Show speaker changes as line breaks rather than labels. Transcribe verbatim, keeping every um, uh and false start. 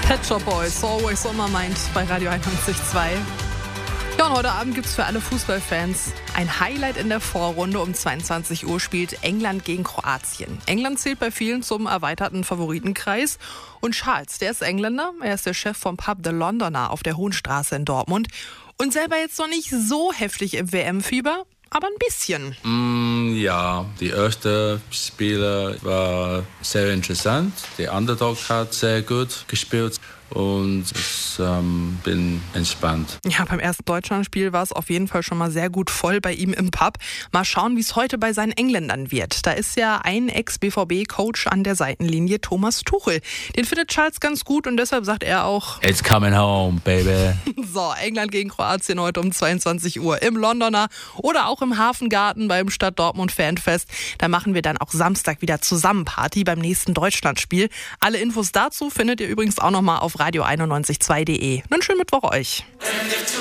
Pet Shop Boys, Always on my mind bei Radio einundneunzig Komma zwei. Ja, und heute Abend gibt es für alle Fußballfans ein Highlight in der Vorrunde. Um zweiundzwanzig Uhr spielt England gegen Kroatien. England zählt bei vielen zum erweiterten Favoritenkreis. Und Charles, der ist Engländer. Er ist der Chef vom Pub The Londoner auf der Hohenstraße in Dortmund. Und selber jetzt noch nicht so heftig im W M-Fieber, aber ein bisschen.
Mm, ja, die erste Spiele war sehr interessant. Der Underdog hat sehr gut gespielt. Und ich ähm, bin entspannt.
Ja, beim ersten Deutschlandspiel war es auf jeden Fall schon mal sehr gut voll bei ihm im Pub. Mal schauen, wie es heute bei seinen Engländern wird. Da ist ja ein Ex-B V B-Coach an der Seitenlinie, Thomas Tuchel. Den findet Charles ganz gut und deshalb sagt er auch:
It's coming home, baby.
So, England gegen Kroatien heute um zweiundzwanzig Uhr im Londoner oder auch im Hafengarten beim Stadt Dortmund Fanfest. Da machen wir dann auch Samstag wieder zusammen Party beim nächsten Deutschlandspiel. Alle Infos dazu findet ihr übrigens auch nochmal auf radio einundneunzig Komma zwei punkt de. Einen schönen Mittwoch euch.